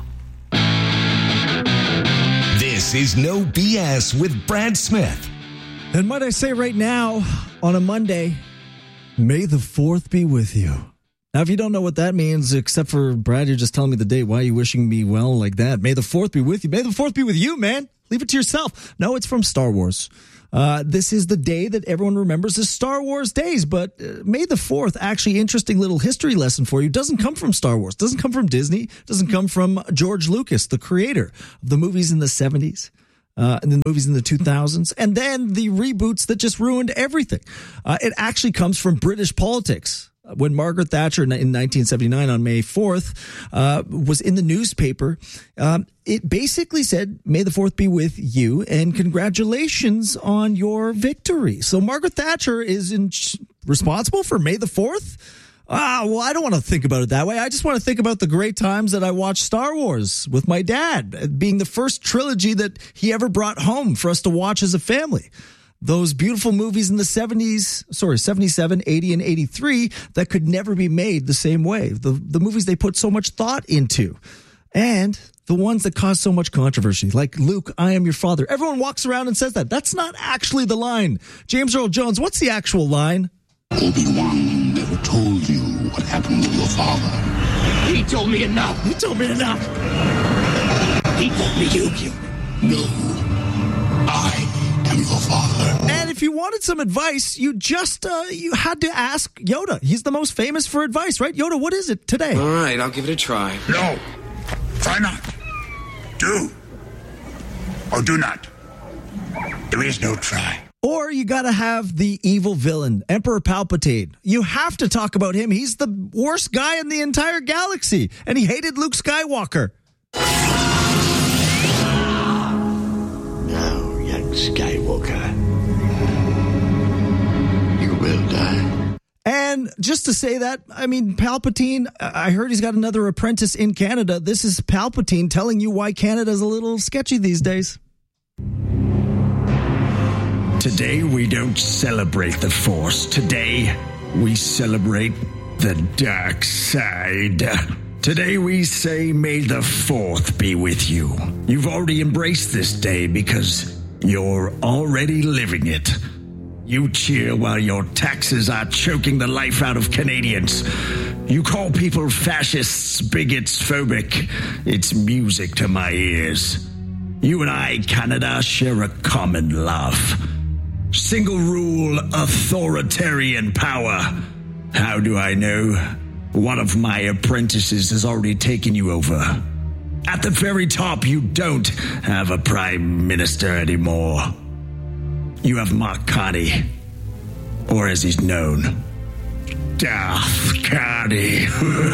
This is No BS with Brad Smith. And might I say right now, on a Monday, may the 4th be with you. Now, if you don't know what that means, except for, Brad, you're just telling me the date. Why are you wishing me well like that? May the 4th be with you. May the 4th be with you, man. Leave it to yourself. No, it's from Star Wars. This is the day that everyone remembers as Star Wars days, but May the 4th, actually interesting little history lesson for you, doesn't come from Star Wars, doesn't come from Disney, doesn't come from George Lucas, the creator of the movies in the 70s. And then movies in the 2000s, and then the reboots that just ruined everything. It actually comes from British politics. When Margaret Thatcher in 1979 on May 4th was in the newspaper, it basically said, may the 4th be with you and congratulations on your victory. So Margaret Thatcher is responsible for May the 4th? Well, I don't want to think about it that way. I just want to think about the great times that I watched Star Wars with my dad, being the first trilogy that he ever brought home for us to watch as a family. Those beautiful movies in the 77, 80, and 83 that could never be made the same way. The movies they put so much thought into. And the ones that caused so much controversy, like Luke, I am your father. Everyone walks around and says that. That's not actually the line. James Earl Jones, what's the actual line? Obi-Wan never told you what happened to your father. He told me enough. He told me enough. He told me you. No. I am your father. And if you wanted some advice, you just you had to ask Yoda. He's the most famous for advice, right? Yoda, what is it today? All right, I'll give it a try. No. Try not. Do. Or do not. There is no try. Or you got to have the evil villain, Emperor Palpatine. You have to talk about him. He's the worst guy in the entire galaxy, and he hated Luke Skywalker. Now, young Skywalker, you will die. And just to say that, I mean, Palpatine, I heard he's got another apprentice in Canada. This is Palpatine telling you why Canada's a little sketchy these days. Today, we don't celebrate the Force. Today, we celebrate the dark side. Today, we say, may the 4th be with you. You've already embraced this day because you're already living it. You cheer while your taxes are choking the life out of Canadians. You call people fascists, bigots, phobic. It's music to my ears. You and I, Canada, share a common love. Single rule, authoritarian power. How do I know? One of my apprentices has already taken you over. At the very top, you don't have a prime minister anymore. You have Mark Carney, or as he's known, Darth Carney.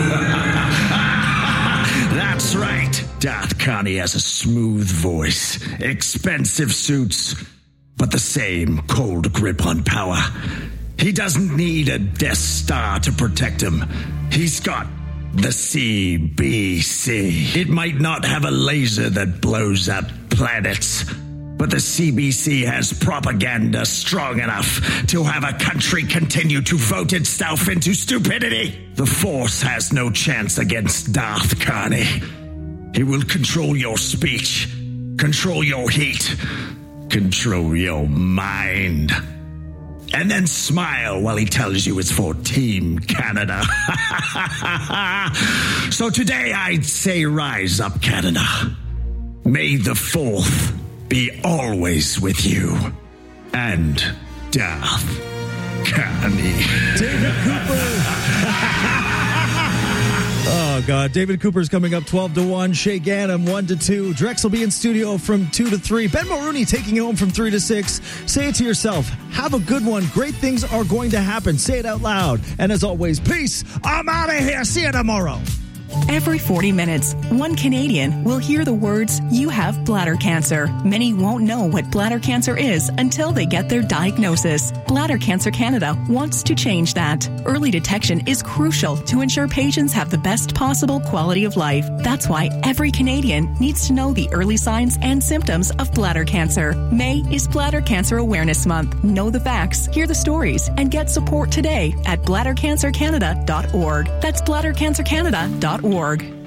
That's right. Darth Carney has a smooth voice, expensive suits, but the same cold grip on power. He doesn't need a Death Star to protect him. He's got the CBC. It might not have a laser that blows up planets, but the CBC has propaganda strong enough to have a country continue to vote itself into stupidity. The Force has no chance against Darth Carney. He will control your speech, control your heat, control your mind, and then smile while he tells you it's for Team Canada. So today I'd say rise up, Canada. May the 4th be always with you. And Darth Carney. David Cooper. Oh, God. David Cooper's coming up 12-1. Shay Gannam 1-2. Drex will be in studio from 2 to 3. Ben Mulrooney taking you home from 3 to 6. Say it to yourself. Have a good one. Great things are going to happen. Say it out loud. And as always, peace. I'm out of here. See you tomorrow. Every 40 minutes, one Canadian will hear the words, "You have bladder cancer." Many won't know what bladder cancer is until they get their diagnosis. Bladder Cancer Canada wants to change that. Early detection is crucial to ensure patients have the best possible quality of life. That's why every Canadian needs to know the early signs and symptoms of bladder cancer. May is Bladder Cancer Awareness Month. Know the facts, hear the stories, and get support today at bladdercancercanada.org. That's bladdercancercanada.org.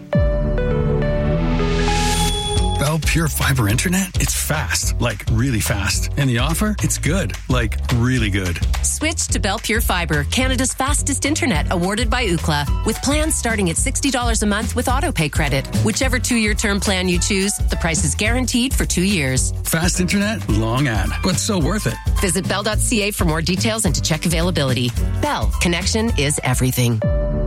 Bell Pure Fiber Internet? It's fast, like really fast. And the offer? It's good, like really good. Switch to Bell Pure Fiber, Canada's fastest internet, awarded by Ookla, with plans starting at $60 a month with autopay credit. Whichever 2-year term plan you choose, the price is guaranteed for 2 years. Fast internet, long ad, but so worth it. Visit bell.ca for more details and to check availability. Bell, connection is everything.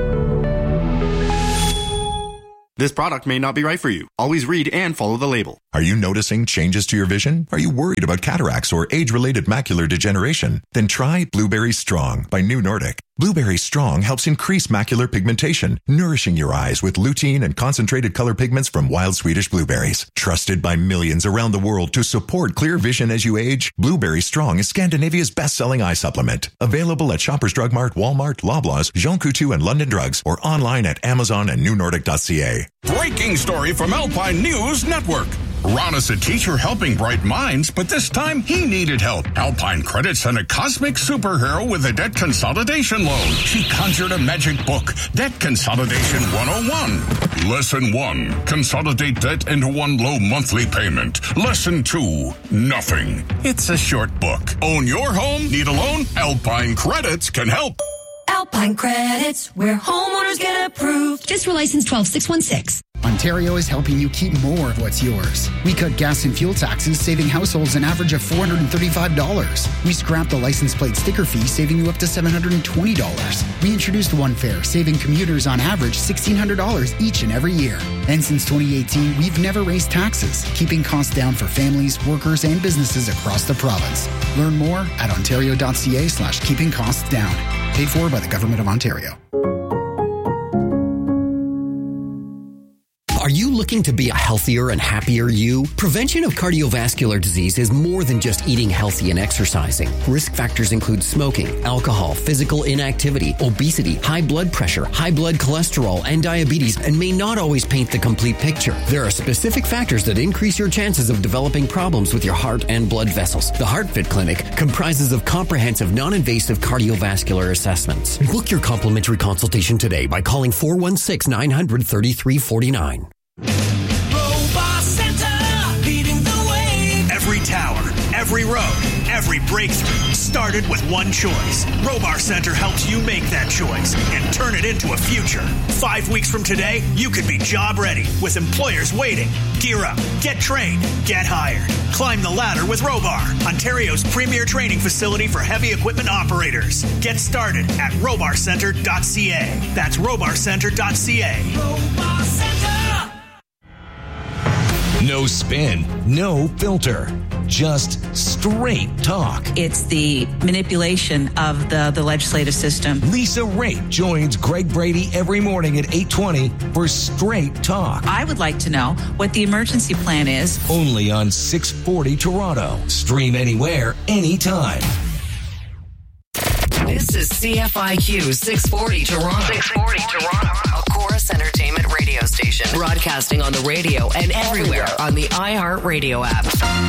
This product may not be right for you. Always read and follow the label. Are you noticing changes to your vision? Are you worried about cataracts or age-related macular degeneration? Then try Blueberry Strong by New Nordic. Blueberry Strong helps increase macular pigmentation, nourishing your eyes with lutein and concentrated color pigments from wild Swedish blueberries. Trusted by millions around the world to support clear vision as you age, Blueberry Strong is Scandinavia's best-selling eye supplement. Available at Shoppers Drug Mart, Walmart, Loblaws, Jean Coutu, and London Drugs, or online at Amazon and newnordic.ca. Breaking story from Alpine News Network. Ron is a teacher helping bright minds, but this time he needed help. Alpine Credit sent a cosmic superhero with a debt consolidation loan. She conjured a magic book, Debt Consolidation 101. Lesson 1, consolidate debt into one low monthly payment. Lesson 2, nothing. It's a short book. Own your home? Need a loan? Alpine Credits can help. Alpine Credits, where homeowners get approved. Just for license 12616. Ontario is helping you keep more of what's yours. We cut gas and fuel taxes, saving households an average of $435. We scrapped the license plate sticker fee, saving you up to $720. We introduced One Fare, saving commuters on average $1,600 each and every year. And since 2018, we've never raised taxes, keeping costs down for families, workers, and businesses across the province. Learn more at ontario.ca/keeping costs down. Paid for by the Government of Ontario. Are you looking to be a healthier and happier you? Prevention of cardiovascular disease is more than just eating healthy and exercising. Risk factors include smoking, alcohol, physical inactivity, obesity, high blood pressure, high blood cholesterol, and diabetes, and may not always paint the complete picture. There are specific factors that increase your chances of developing problems with your heart and blood vessels. The HeartFit Clinic comprises of comprehensive, non-invasive cardiovascular assessments. Book your complimentary consultation today by calling 416-900-3349. Robot Center, leading the way. Every tower, every road, every breakthrough started with one choice. Robar Center helps you make that choice and turn it into a future. 5 weeks from today, you could be job ready with employers waiting. Gear up, get trained, get hired. Climb the ladder with Robar, Ontario's premier training facility for heavy equipment operators. Get started at robarcenter.ca. That's robarcenter.ca. Robar Center. No spin, no filter, just straight talk. It's the manipulation of the legislative system. Lisa Raitt joins Greg Brady every morning at 8:20 for Straight Talk. I would like to know what the emergency plan is. Only on 640 Toronto. Stream anywhere, anytime. This is CFIQ 640 Toronto. 640 Toronto. A Chorus Entertainment radio station. Broadcasting on the radio and everywhere on the iHeartRadio app.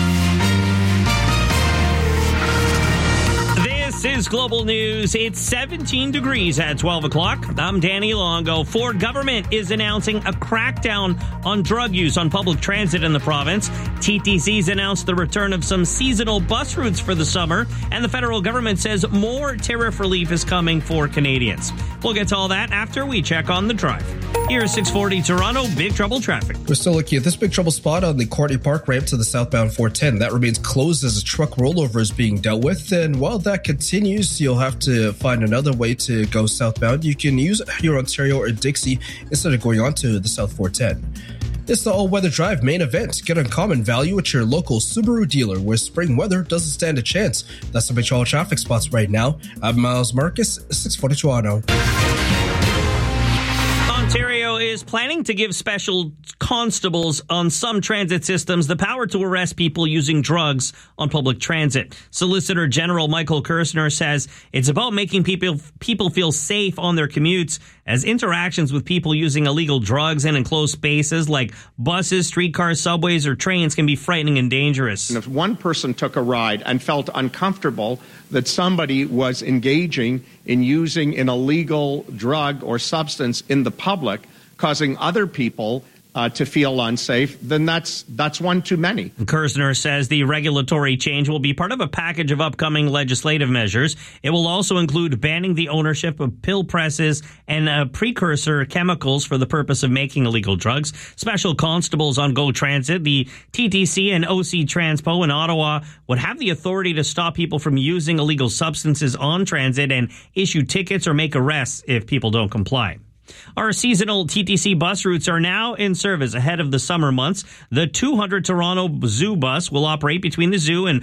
This is Global News. It's 17 degrees at 12 o'clock. I'm Danny Longo. Ford government is announcing a crackdown on drug use on public transit in the province. TTC's announced the return of some seasonal bus routes for the summer, and the federal government says more tariff relief is coming for Canadians. We'll get to all that after we check on the drive. Here's 640 Toronto, Big Trouble traffic. We're still looking at this big trouble spot on the Courtney Park ramp to the southbound 410. That remains closed as a truck rollover is being dealt with. And while that continues, you'll have to find another way to go southbound. You can use Huron, Ontario, or Dixie instead of going on to the South 410. It's the all-weather drive main event. Get uncommon value at your local Subaru dealer where spring weather doesn't stand a chance. That's the big trouble traffic spots right now. I'm Miles Marcus, 640 Toronto. Ontario is planning to give special constables on some transit systems the power to arrest people using drugs on public transit. Solicitor General Michael Kirsner says it's about making people feel safe on their commutes, as interactions with people using illegal drugs in enclosed spaces like buses, streetcars, subways, or trains can be frightening and dangerous. And if one person took a ride and felt uncomfortable that somebody was engaging in using an illegal drug or substance in the public, causing other people to feel unsafe, then that's one too many. Kirsner says the regulatory change will be part of a package of upcoming legislative measures. It will also include banning the ownership of pill presses and precursor chemicals for the purpose of making illegal drugs. Special constables on GO Transit, the TTC and OC Transpo in Ottawa, would have the authority to stop people from using illegal substances on transit and issue tickets or make arrests if people don't comply. Our seasonal TTC bus routes are now in service ahead of the summer months. The 200 Toronto Zoo bus will operate between the zoo and